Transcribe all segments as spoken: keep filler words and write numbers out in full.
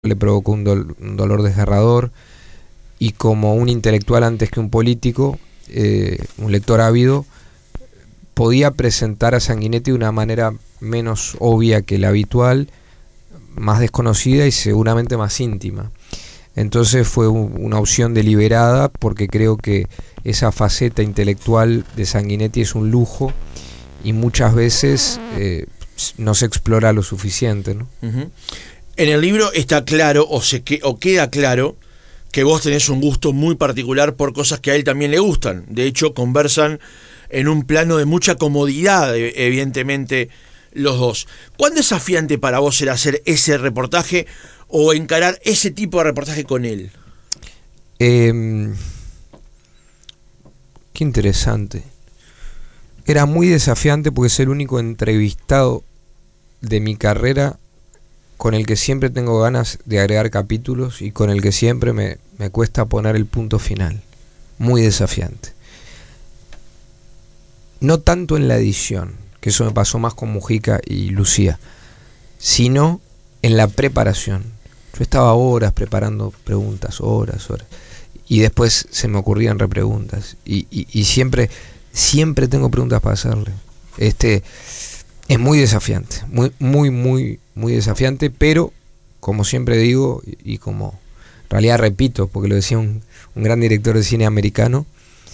le provocó un, dol, un dolor desgarrador, y como un intelectual antes que un político, eh, un lector ávido, podía presentar a Sanguinetti de una manera menos obvia que la habitual, más desconocida y seguramente más íntima. Entonces fue un, una opción deliberada, porque creo que esa faceta intelectual de Sanguinetti es un lujo y muchas veces eh, no se explora lo suficiente, ¿no? Uh-huh. En el libro está claro, o, se que, o queda claro, que vos tenés un gusto muy particular por cosas que a él también le gustan. De hecho, conversan en un plano de mucha comodidad, evidentemente, los dos. ¿Cuán desafiante para vos era hacer ese reportaje o encarar ese tipo de reportaje con él? Eh, qué interesante. Era muy desafiante porque es el único entrevistado de mi carrera con el que siempre tengo ganas de agregar capítulos y con el que siempre me, me cuesta poner el punto final. Muy desafiante. No tanto en la edición, que eso me pasó más con Mujica y Lucía, sino en la preparación. Yo estaba horas preparando preguntas, horas, horas, y después se me ocurrían repreguntas, y, y, y siempre, siempre tengo preguntas para hacerle. Este... Es muy desafiante, muy, muy, muy, muy desafiante, pero como siempre digo, y como en realidad repito, porque lo decía un, un gran director de cine americano,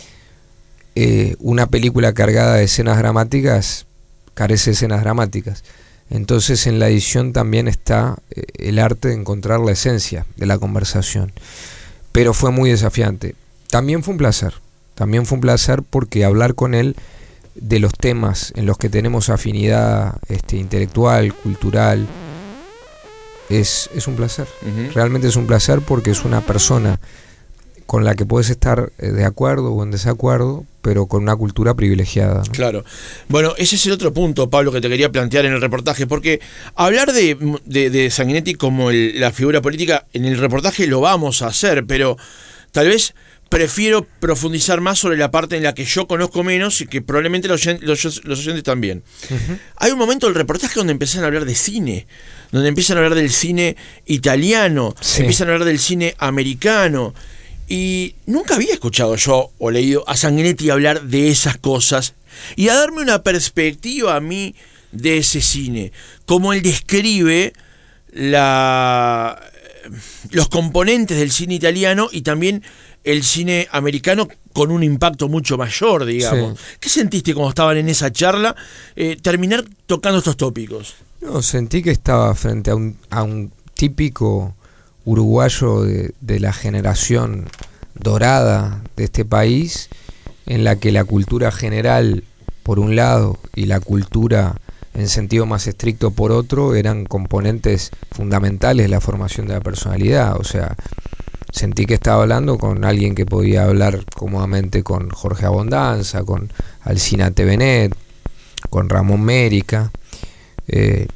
eh, una película cargada de escenas dramáticas carece de escenas dramáticas. Entonces en la edición también está eh, el arte de encontrar la esencia de la conversación. Pero fue muy desafiante. También fue un placer, también fue un placer porque hablar con él de los temas en los que tenemos afinidad este, intelectual, cultural, es, es un placer. Uh-huh. Realmente es un placer porque es una persona con la que puedes estar de acuerdo o en desacuerdo, pero con una cultura privilegiada, ¿no? Claro. Bueno, ese es el otro punto, Pablo, que te quería plantear en el reportaje, porque hablar de, de, de Sanguinetti como el, la figura política, en el reportaje lo vamos a hacer, pero tal vez prefiero profundizar más sobre la parte en la que yo conozco menos y que probablemente los, los, los oyentes también. Uh-huh. Hay un momento del reportaje donde empiezan a hablar de cine, donde empiezan a hablar del cine italiano, sí. Empiezan a hablar del cine americano, y nunca había escuchado yo o leído a Sanguinetti hablar de esas cosas y a darme una perspectiva a mí de ese cine, como él describe la, los componentes del cine italiano y también el cine americano con un impacto mucho mayor, digamos. Sí. ¿Qué sentiste cuando estaban en esa charla eh, terminar tocando estos tópicos? No, sentí que estaba frente a un, a un típico uruguayo de, de la generación dorada de este país, en la que la cultura general, por un lado, y la cultura en sentido más estricto por otro, eran componentes fundamentales de la formación de la personalidad. O sea, sentí que estaba hablando con alguien que podía hablar cómodamente con Jorge Abondanza, con Alcina Tevenet, con Ramón Mérica, eh,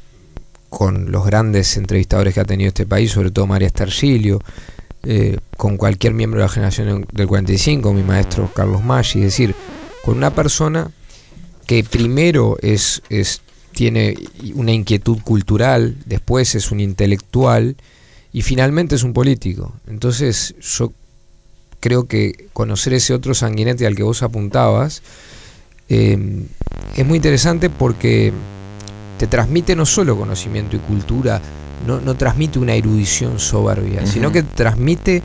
con los grandes entrevistadores que ha tenido este país, sobre todo María Stergilio, eh, con cualquier miembro de la generación del cuarenta y cinco, mi maestro Carlos Maggi, es decir, con una persona que primero es, es tiene una inquietud cultural, después es un intelectual y finalmente es un político. Entonces yo creo que conocer ese otro Sanguinetti al que vos apuntabas eh, es muy interesante porque te transmite no solo conocimiento y cultura, no, no transmite una erudición soberbia, uh-huh. sino que transmite,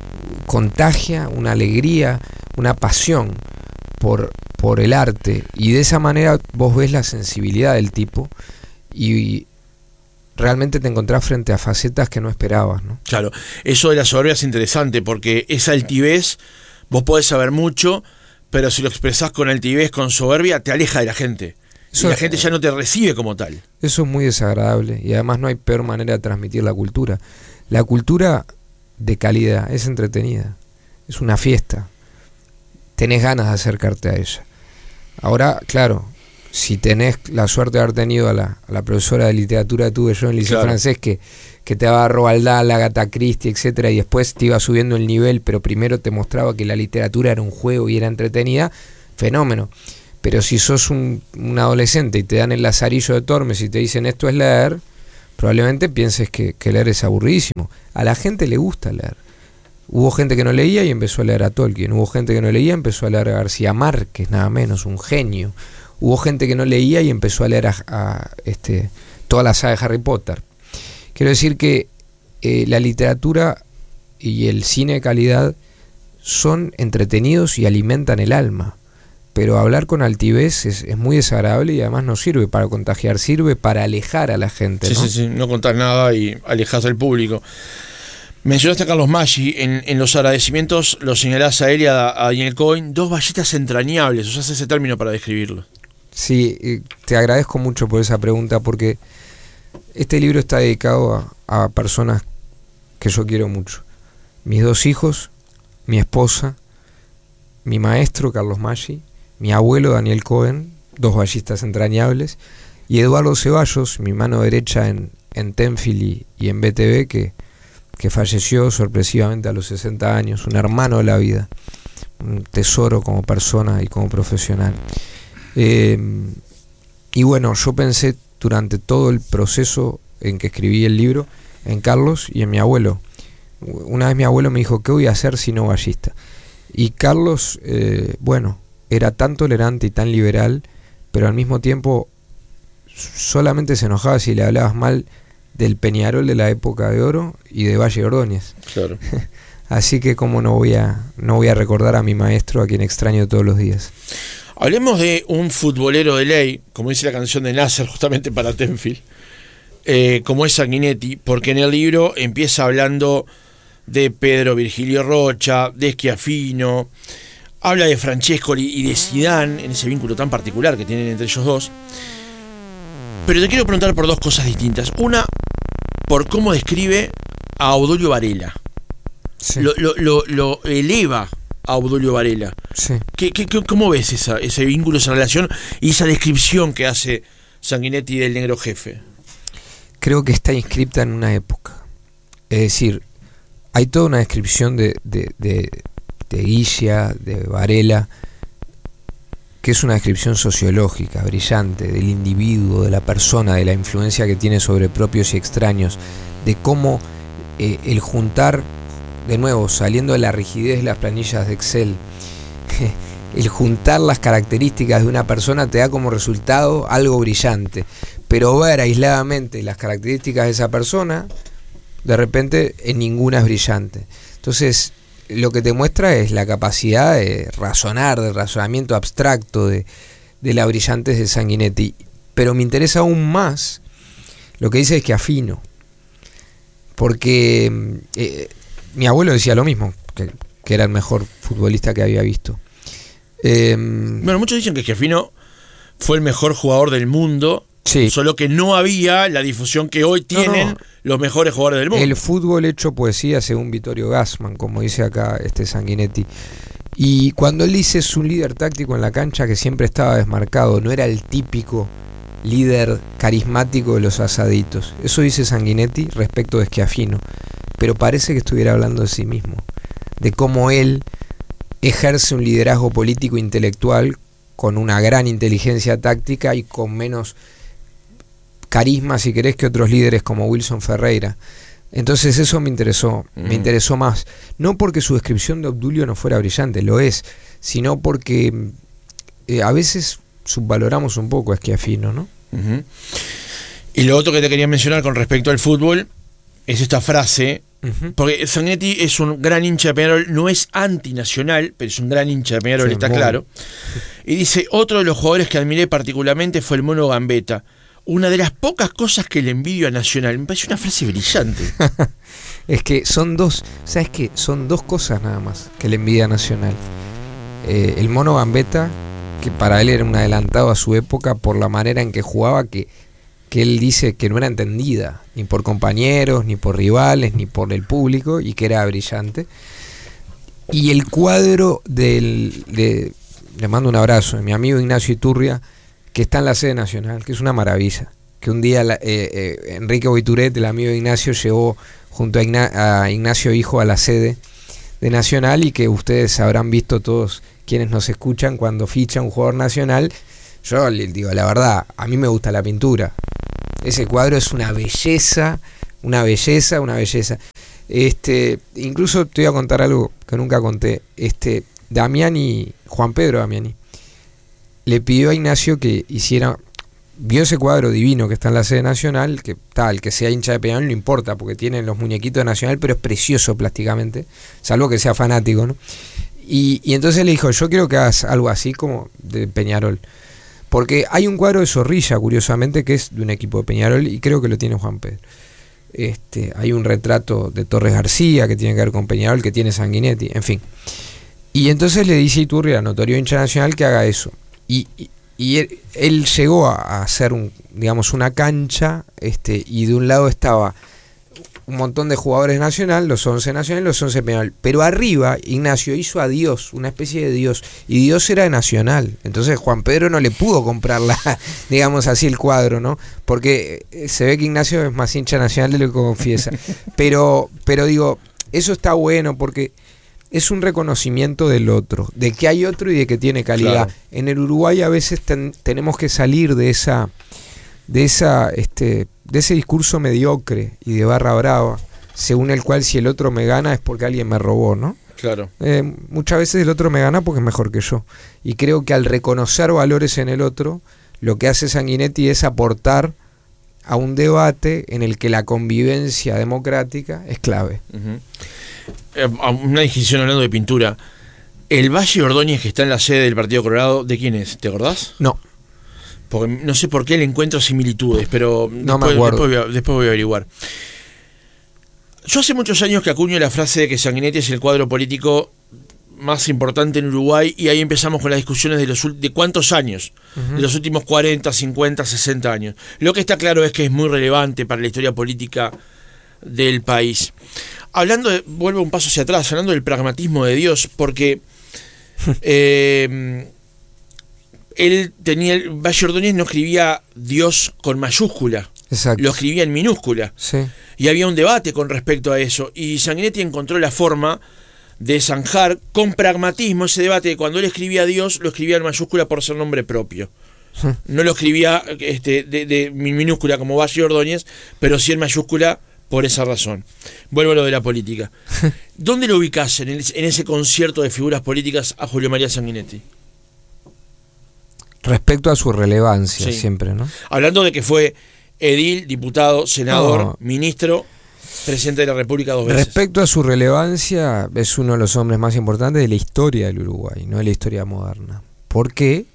contagia una alegría, una pasión por, por el arte, y de esa manera vos ves la sensibilidad del tipo y realmente te encontrás frente a facetas que no esperabas, ¿no? Claro, eso de la soberbia es interesante porque esa altivez, vos podés saber mucho, pero si lo expresás con altivez, con soberbia, te aleja de la gente. Eso, y la gente ya no te recibe como tal. Eso es muy desagradable, y además no hay peor manera de transmitir la cultura. La cultura de calidad es entretenida, es una fiesta, tenés ganas de acercarte a ella. Ahora, claro, si tenés la suerte de haber tenido a la, a la profesora de literatura que tuve yo en el liceo claro. francés, que, que te daba Roald Dahl, Agatha Christie, etcétera, y después te iba subiendo el nivel, pero primero te mostraba que la literatura era un juego y era entretenida, fenómeno. Pero si sos un, un adolescente y te dan el Lazarillo de Tormes y te dicen esto es leer, probablemente pienses que, que leer es aburridísimo. A la gente le gusta leer. Hubo gente que no leía y empezó a leer a Tolkien. Hubo gente que no leía y empezó a leer a García Márquez, nada menos, un genio. Hubo gente que no leía y empezó a leer a, a este, toda la saga de Harry Potter. Quiero decir que eh, la literatura y el cine de calidad son entretenidos y alimentan el alma. Pero hablar con altivez es, es muy desagradable y además no sirve para contagiar, sirve para alejar a la gente, sí, ¿no? Sí, sí, no contás nada y alejás al público. Mencionaste a Carlos Maggi, en, en los agradecimientos lo señalás a él y a, a Daniel Cohen, dos ballistas entrañables, usás ese término para describirlo. Sí, te agradezco mucho por esa pregunta, porque este libro está dedicado a, a personas que yo quiero mucho. Mis dos hijos, mi esposa, mi maestro Carlos Maggi, mi abuelo Daniel Cohen, dos ballistas entrañables, y Eduardo Ceballos, mi mano derecha en, en Tenfield y, y en B T V, que, que falleció sorpresivamente a los sesenta años, un hermano de la vida, un tesoro como persona y como profesional. Eh, y bueno, yo pensé durante todo el proceso en que escribí el libro en Carlos y en mi abuelo. Una vez mi abuelo me dijo, ¿qué voy a hacer si no ballista? Y Carlos, eh, bueno, era tan tolerante y tan liberal, pero al mismo tiempo solamente se enojaba si le hablabas mal del Peñarol de la época de oro y de Valle Ordóñez. Claro. Así que como no voy a no voy a recordar a mi maestro, a quien extraño todos los días. Hablemos de un futbolero de ley, como dice la canción de Nasser justamente para Tenfield, eh, como es Sanguinetti, porque en el libro empieza hablando de Pedro Virgilio Rocha, de Schiaffino, habla de Francescoli y de Zidane, en ese vínculo tan particular que tienen entre ellos dos. Pero te quiero preguntar por dos cosas distintas. Una, por cómo describe a Obdulio Varela. Sí. Lo, lo, lo, lo eleva a Obdulio Varela. Sí. ¿Qué, qué, ¿Cómo ves esa, ese vínculo, esa relación y esa descripción que hace Sanguinetti del negro jefe? Creo que está inscripta en una época. Es decir, hay toda una descripción de, de, de, de Guilla, de Varela, que es una descripción sociológica, brillante, del individuo, de la persona, de la influencia que tiene sobre propios y extraños, de cómo eh, el juntar, de nuevo, saliendo de la rigidez de las planillas de Excel, el juntar las características de una persona te da como resultado algo brillante, pero ver aisladamente las características de esa persona, de repente en ninguna es brillante. Entonces, lo que te muestra es la capacidad de razonar, de razonamiento abstracto, de, de la brillantez de Sanguinetti. Pero me interesa aún más lo que dice Schiaffino, porque eh, mi abuelo decía lo mismo, que, que era el mejor futbolista que había visto. Eh, bueno, muchos dicen que Schiaffino fue el mejor jugador del mundo. Sí. Solo que no había la difusión que hoy tienen no, no. los mejores jugadores del mundo. El fútbol hecho poesía, según Vittorio Gassman, como dice acá este Sanguinetti. Y cuando él dice es un líder táctico en la cancha que siempre estaba desmarcado, no era el típico líder carismático de los asaditos. Eso dice Sanguinetti respecto de Schiaffino. Pero parece que estuviera hablando de sí mismo, de cómo él ejerce un liderazgo político intelectual con una gran inteligencia táctica y con menos carisma, si querés, que otros líderes como Wilson Ferreira. Entonces eso me interesó, mm. me interesó más. No porque su descripción de Obdulio no fuera brillante, lo es, sino porque eh, a veces subvaloramos un poco a Schiaffino, ¿no? Uh-huh. Y lo otro que te quería mencionar con respecto al fútbol es esta frase, uh-huh. porque Sanguinetti es un gran hincha de Peñarol, no es antinacional, pero es un gran hincha de Peñarol, sí, está muy claro. Y dice, otro de los jugadores que admiré particularmente fue el Mono Gambetta. Una de las pocas cosas que le envidio a Nacional. Me parece una frase brillante. Es que son dos, ¿sabes qué? Son dos cosas nada más que le envidia a Nacional. Eh, el Mono Gambetta, que para él era un adelantado a su época por la manera en que jugaba, que, que él dice que no era entendida, ni por compañeros, ni por rivales, ni por el público, y que era brillante. Y el cuadro del... De, le mando un abrazo, de mi amigo Ignacio Iturria, que está en la sede nacional, que es una maravilla. Que un día eh, eh, Enrique Boituret, el amigo de Ignacio, llevó junto a, Igna- a Ignacio Hijo a la sede de Nacional, y que ustedes habrán visto todos quienes nos escuchan cuando ficha un jugador nacional. Yo les digo la verdad, a mí me gusta la pintura. Ese cuadro es una belleza, una belleza, una belleza. Este, incluso te voy a contar algo que nunca conté. Este, Damiani, Juan Pedro Damiani, le pidió a Ignacio que hiciera, vio ese cuadro divino que está en la sede nacional, que tal, que sea hincha de Peñarol no importa, porque tienen los muñequitos de Nacional, pero es precioso plásticamente, salvo que sea fanático, ¿no? Y, y entonces le dijo, yo quiero que hagas algo así como de Peñarol. Porque hay un cuadro de Zorrilla, curiosamente, que es de un equipo de Peñarol, y creo que lo tiene Juan Pedro. Este, hay un retrato de Torres García que tiene que ver con Peñarol, que tiene Sanguinetti, en fin. Y entonces le dice a Iturria, notorio hincha nacional, que haga eso. Y, y, y él, él llegó a hacer un, digamos, una cancha, este, y de un lado estaba un montón de jugadores nacional, los once nacional, los once Peñarol. Pero arriba Ignacio hizo a Dios, una especie de Dios, y Dios era de Nacional. Entonces Juan Pedro no le pudo comprar la, digamos así, el cuadro, ¿no? Porque se ve que Ignacio es más hincha nacional de lo que confiesa. Pero, pero digo, eso está bueno porque es un reconocimiento del otro, de que hay otro y de que tiene calidad. Claro. En el Uruguay a veces ten, tenemos que salir de esa, de esa, este, de ese discurso mediocre y de barra brava, según el cual si el otro me gana es porque alguien me robó, ¿no? Claro. Eh, muchas veces el otro me gana porque es mejor que yo. Y creo que al reconocer valores en el otro, lo que hace Sanguinetti es aportar a un debate en el que la convivencia democrática es clave. Uh-huh. Eh, una distinción hablando de pintura. El Valle Ordóñez que está en la sede del Partido Colorado, ¿de quién es? ¿Te acordás? No. Porque no sé por qué le encuentro similitudes, pero no después, me acuerdo. Después, voy a, después voy a averiguar. Yo hace muchos años que acuño la frase de que Sanguinetti es el cuadro político más importante en Uruguay, y ahí empezamos con las discusiones de los de cuántos años, uh-huh. de los últimos cuarenta, cincuenta, sesenta años. Lo que está claro es que es muy relevante para la historia política del país. Hablando de, vuelvo un paso hacia atrás, hablando del pragmatismo de Dios, porque eh, él tenía, el Valle Ordóñez no escribía Dios con mayúscula. Exacto. Lo escribía en minúscula. Sí. Y había un debate con respecto a eso. Y Sanguinetti encontró la forma de zanjar con pragmatismo ese debate de cuando él escribía Dios, lo escribía en mayúscula por ser nombre propio. Sí. No lo escribía este, de, de minúscula como Valle Ordóñez, pero sí en mayúscula por esa razón. Vuelvo a lo de la política. ¿Dónde lo ubicás en, el, en ese concierto de figuras políticas a Julio María Sanguinetti? Respecto a su relevancia, sí. Siempre, ¿no? Hablando de que fue edil, diputado, senador, no. ministro, presidente de la República dos veces. Respecto a su relevancia, es uno de los hombres más importantes de la historia del Uruguay, no de la historia moderna. ¿Por qué?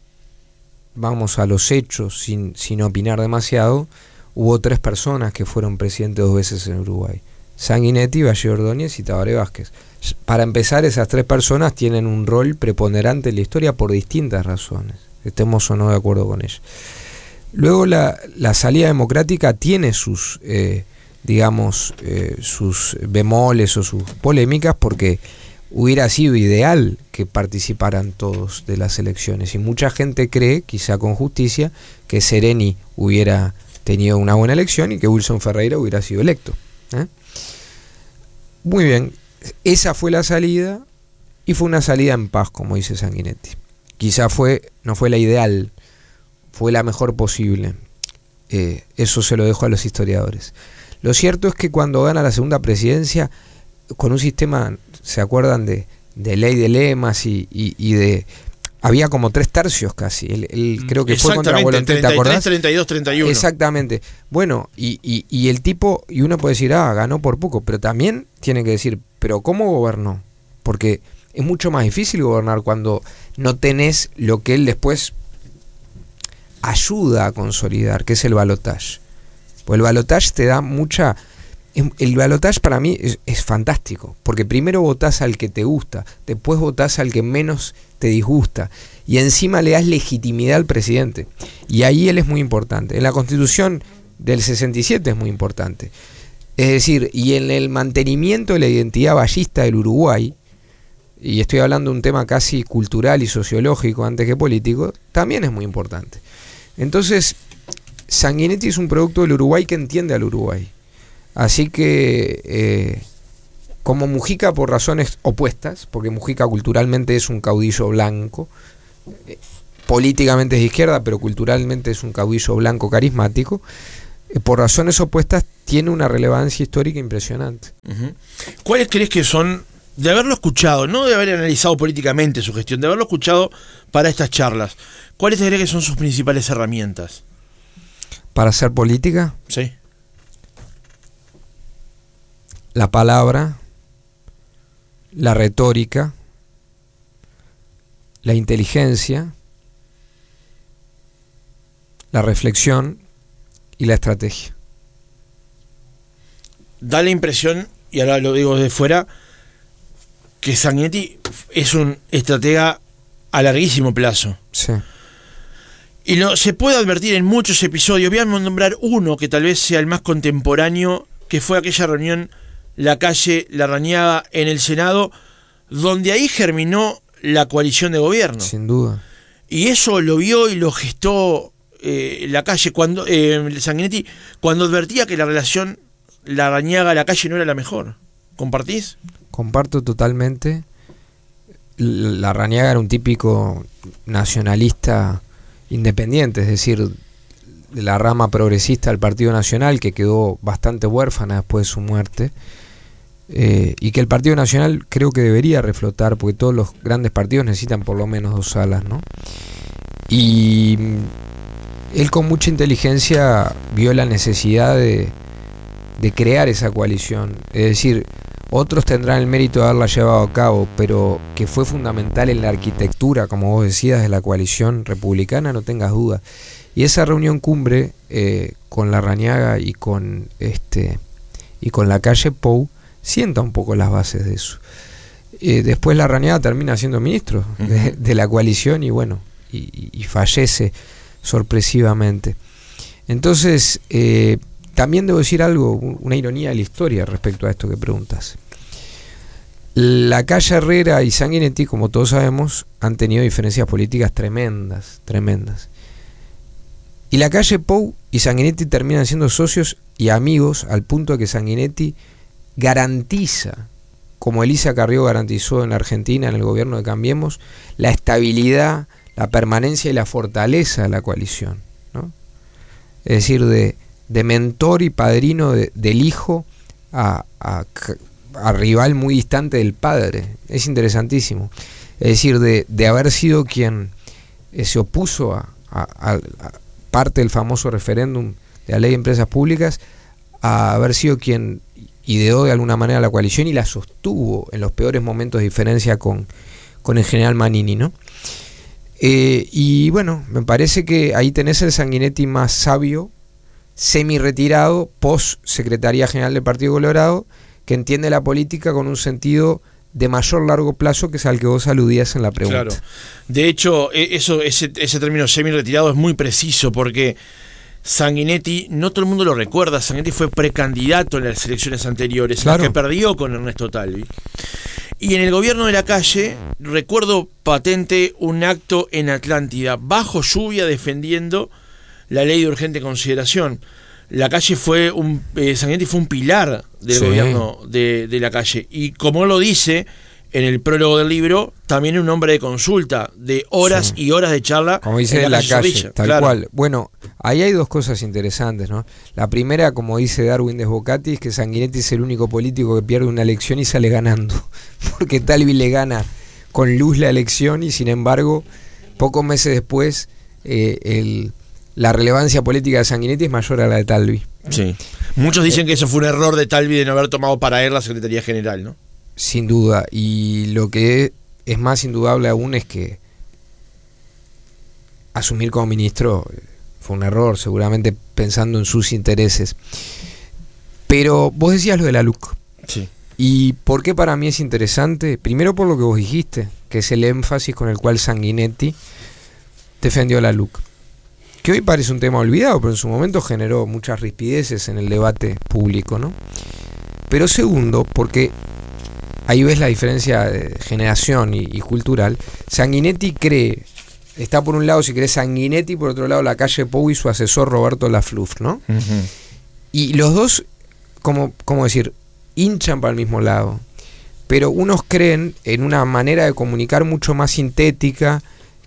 Vamos a los hechos, sin, sin opinar demasiado. Hubo tres personas que fueron presidentes dos veces en Uruguay: Sanguinetti, Valle Ordóñez y Tabaré Vázquez. Para empezar, esas tres personas tienen un rol preponderante en la historia por distintas razones, estemos o no de acuerdo con ellas. Luego la, la salida democrática tiene sus, eh, digamos, eh, sus bemoles o sus polémicas, porque hubiera sido ideal que participaran todos de las elecciones, y mucha gente cree, quizá con justicia, que Sereni hubiera tenido una buena elección y que Wilson Ferreira hubiera sido electo. ¿eh? Muy bien, esa fue la salida, y fue una salida en paz, como dice Sanguinetti. Quizá fue, no fue la ideal, fue la mejor posible. Eh, eso se lo dejo a los historiadores. Lo cierto es que cuando gana la segunda presidencia, con un sistema, ¿se acuerdan de, de ley de lemas y, y, y de... Había como tres tercios casi. Él, él creo que fue contra Volonté, ¿te acordás? treinta y dos, treinta y uno. Exactamente. Bueno, y, y, y el tipo, y uno puede decir, ah, ganó por poco, pero también tiene que decir, ¿pero cómo gobernó? Porque es mucho más difícil gobernar cuando no tenés lo que él después ayuda a consolidar, que es el balotaje. Pues el balotaje te da mucha... El balotaje para mí es, es fantástico, porque primero votás al que te gusta, después votás al que menos te disgusta, y encima le das legitimidad al presidente. Y ahí él es muy importante. En la Constitución del sesenta y siete es muy importante. Es decir, y en el mantenimiento de la identidad vallista del Uruguay, y estoy hablando de un tema casi cultural y sociológico antes que político, también es muy importante. Entonces, Sanguinetti es un producto del Uruguay que entiende al Uruguay. Así que, eh, como Mujica, por razones opuestas, porque Mujica culturalmente es un caudillo blanco, eh, políticamente es de izquierda, pero culturalmente es un caudillo blanco carismático, eh, por razones opuestas tiene una relevancia histórica impresionante. Uh-huh. ¿Cuáles crees que son, de haberlo escuchado, no de haber analizado políticamente su gestión, de haberlo escuchado para estas charlas, cuáles crees que son sus principales herramientas? ¿Para hacer política? Sí. La palabra, la retórica, la inteligencia, la reflexión y la estrategia. Da la impresión, y ahora lo digo desde fuera, que Sanguinetti es un estratega a larguísimo plazo. Sí. Y lo, se puede advertir en muchos episodios. Voy a nombrar uno que tal vez sea el más contemporáneo, que fue aquella reunión Lacalle Larrañaga en el Senado, donde ahí germinó la coalición de gobierno. Sin duda. Y eso lo vio y lo gestó eh, Lacalle cuando eh, Sanguinetti cuando advertía que la relación Larrañaga-Lacalle no era la mejor. ¿Compartís? Comparto totalmente. Larrañaga era un típico nacionalista independiente, es decir, de la rama progresista del Partido Nacional, que quedó bastante huérfana después de su muerte, eh, y que el Partido Nacional creo que debería reflotar, porque todos los grandes partidos necesitan por lo menos dos alas, ¿no? Y él con mucha inteligencia vio la necesidad de, de crear esa coalición, es decir, otros tendrán el mérito de haberla llevado a cabo, pero que fue fundamental en la arquitectura, como vos decías, de la coalición republicana, no tengas duda. Y esa reunión cumbre eh, con Larrañaga y con este y con Lacalle Pou sienta un poco las bases de eso. Eh, después Larrañaga termina siendo ministro uh-huh. de, de la coalición y bueno, y, y fallece sorpresivamente. Entonces, eh, también debo decir algo, una ironía de la historia respecto a esto que preguntas. Lacalle Herrera y Sanguinetti, como todos sabemos, han tenido diferencias políticas tremendas, tremendas. Y Lacalle Pou y Sanguinetti terminan siendo socios y amigos al punto de que Sanguinetti garantiza, como Elisa Carrió garantizó en la Argentina, en el gobierno de Cambiemos, la estabilidad, la permanencia y la fortaleza de la coalición, ¿no? Es decir, de, de mentor y padrino de, del hijo a, a, a rival muy distante del padre. Es interesantísimo. Es decir, de, de haber sido quien eh, se opuso a, a, a, a parte del famoso referéndum de la ley de empresas públicas, a haber sido quien ideó de alguna manera la coalición y la sostuvo en los peores momentos de diferencia con, con el general Manini, ¿no? Eh, y bueno, me parece que ahí tenés el Sanguinetti más sabio, semi-retirado, post-secretaría general del Partido Colorado, que entiende la política con un sentido de mayor largo plazo, que es al que vos aludías en la pregunta. Claro. De hecho, eso, ese, ese término semi-retirado es muy preciso, porque Sanguinetti, no todo el mundo lo recuerda, Sanguinetti fue precandidato en las elecciones anteriores, claro, en las que perdió con Ernesto Talvi. Y en el gobierno de Lacalle, recuerdo patente un acto en Atlántida, bajo lluvia, defendiendo la ley de urgente consideración. Lacalle fue un eh, Sanguinetti fue un pilar del sí. gobierno de, de Lacalle, y como lo dice en el prólogo del libro, también un hombre de consulta, de horas sí. y horas de charla, como dice en Lacalle, tal claro. cual. Bueno, ahí hay dos cosas interesantes, ¿no? La primera, como dice Darwin Desbocati, es que Sanguinetti es el único político que pierde una elección y sale ganando, porque Talvi le gana con luz la elección y sin embargo, pocos meses después, eh, el la relevancia política de Sanguinetti es mayor a la de Talvi. Sí. Muchos dicen eh, que eso fue un error de Talvi de no haber tomado para él la Secretaría General, ¿no? Sin duda. Y lo que es más indudable aún es que asumir como ministro fue un error, seguramente pensando en sus intereses. Pero vos decías lo de la L U C. Sí. ¿Y por qué para mí es interesante? Primero por lo que vos dijiste, que es el énfasis con el cual Sanguinetti defendió la L U C. Que hoy parece un tema olvidado, pero en su momento generó muchas rispideces en el debate público, ¿no? Pero segundo, porque ahí ves la diferencia de generación y, y cultural. Sanguinetti cree, está por un lado, si querés, Sanguinetti, por otro lado Lacalle Pou y su asesor Roberto Lafluf, ¿no? Uh-huh. Y los dos, como, como decir, hinchan para el mismo lado, pero unos creen en una manera de comunicar mucho más sintética,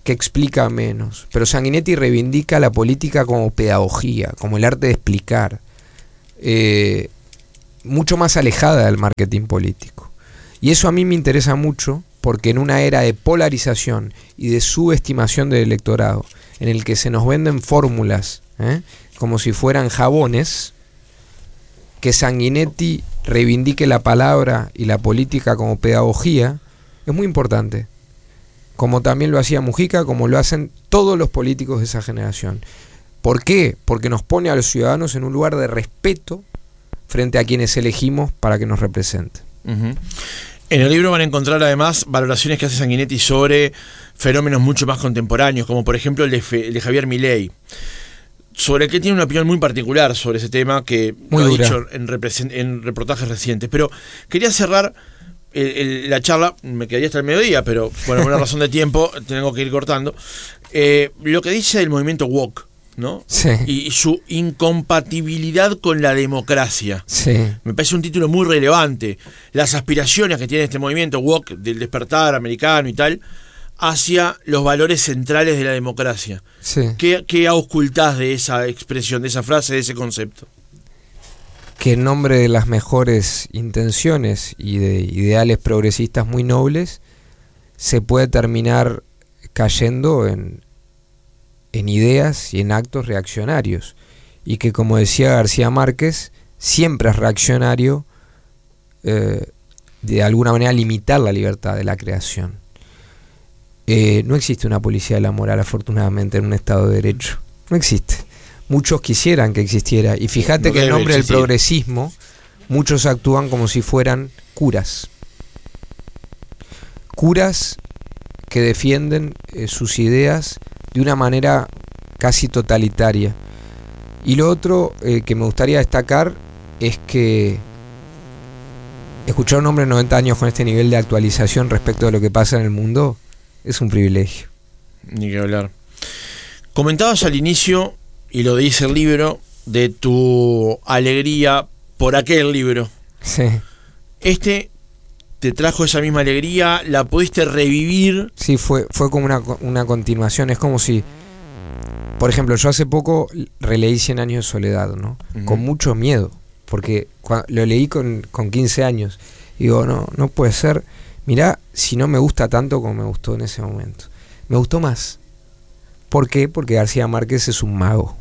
que explica menos. Pero Sanguinetti reivindica la política como pedagogía, como el arte de explicar, eh, mucho más alejada del marketing político. Y eso a mí me interesa mucho, porque en una era de polarización y de subestimación del electorado, en el que se nos venden fórmulas, ¿eh? como si fueran jabones, que Sanguinetti reivindique la palabra y la política como pedagogía, es muy importante. Como también lo hacía Mujica, como lo hacen todos los políticos de esa generación. ¿Por qué? Porque nos pone a los ciudadanos en un lugar de respeto frente a quienes elegimos para que nos representen. Uh-huh. En el libro van a encontrar además valoraciones que hace Sanguinetti sobre fenómenos mucho más contemporáneos, como por ejemplo el de, Fe, el de Javier Milei, sobre el que tiene una opinión muy particular sobre ese tema, que muy lo ha dura. dicho en, en reportajes recientes. Pero quería cerrar el, el, la charla, me quedaría hasta el mediodía, pero bueno, por una razón de tiempo tengo que ir cortando. Eh, lo que dice del movimiento woke, ¿no? Sí. Y su incompatibilidad con la democracia. Sí. Me parece un título muy relevante. Las aspiraciones que tiene este movimiento woke del despertar americano y tal, hacia los valores centrales de la democracia. Sí. ¿Qué, qué auscultás de esa expresión, de esa frase, de ese concepto? Que en nombre de las mejores intenciones y de ideales progresistas muy nobles, se puede terminar cayendo en en ideas y en actos reaccionarios, y que, como decía García Márquez, siempre es reaccionario eh, de alguna manera limitar la libertad de la creación. Eh, no existe una policía de la moral, afortunadamente, en un Estado de Derecho. No existe. Muchos quisieran que existiera, y fíjate no que en nombre existir. del progresismo muchos actúan como si fueran curas. Curas que defienden eh, sus ideas de una manera casi totalitaria. Y lo otro eh, que me gustaría destacar es que escuchar a un hombre de noventa años con este nivel de actualización respecto de lo que pasa en el mundo es un privilegio. Ni que hablar. Comentabas al inicio, y lo dice el libro, de tu alegría por aquel libro. Sí. Este te trajo esa misma alegría, la pudiste revivir. Sí, fue, fue como una, una continuación. Es como si, por ejemplo, yo hace poco releí Cien años de soledad, ¿no? Uh-huh. Con mucho miedo, porque lo leí con, con quince años. Y digo, no, no puede ser. Mirá, si no me gusta tanto como me gustó en ese momento. Me gustó más. ¿Por qué? Porque García Márquez es un mago.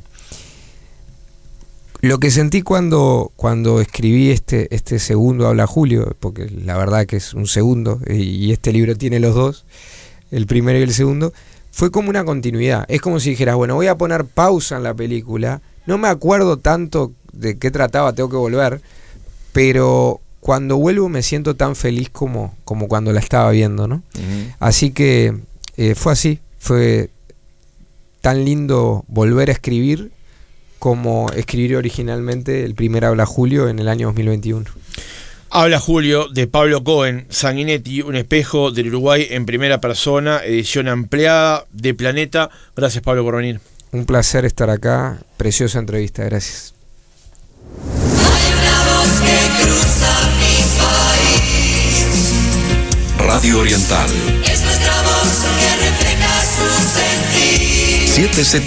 Lo que sentí cuando, cuando escribí este, este segundo Habla Julio, porque la verdad que es un segundo, y este libro tiene los dos, el primero y el segundo, fue como una continuidad. Es como si dijeras, bueno, voy a poner pausa en la película, no me acuerdo tanto de qué trataba, tengo que volver, pero cuando vuelvo me siento tan feliz como, como cuando la estaba viendo, ¿no? Uh-huh. Así que eh, fue así, fue tan lindo volver a escribir como escribir originalmente el primer Habla Julio en el año dos mil veintiuno. Habla Julio, de Pablo Cohen, Sanguinetti, un espejo del Uruguay en primera persona, edición ampliada de Planeta. Gracias, Pablo, por venir. Un placer estar acá, preciosa entrevista, gracias. Hay una voz que cruza mi país. Radio Oriental. Es nuestra voz que refleja su sentir. siete setenta